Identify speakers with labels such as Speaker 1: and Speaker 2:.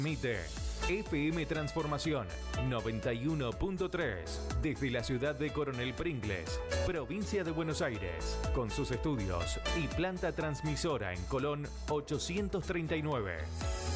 Speaker 1: Transmite FM Transformación 91.3 desde la ciudad de Coronel Pringles, provincia de Buenos Aires, con sus estudios y planta transmisora en Colón 839.